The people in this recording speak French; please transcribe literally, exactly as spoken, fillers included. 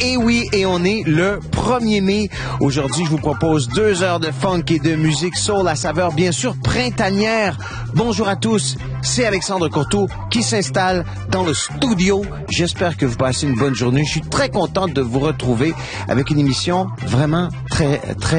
Et oui, et on est le premier mai. Aujourd'hui, je vous propose deux heures de funk et de musique soul à saveur, bien sûr, printanière. Bonjour à tous, c'est Alexandre Courteau qui s'installe dans le studio. J'espère que vous passez une bonne journée. Je suis très content de vous retrouver avec une émission vraiment très, très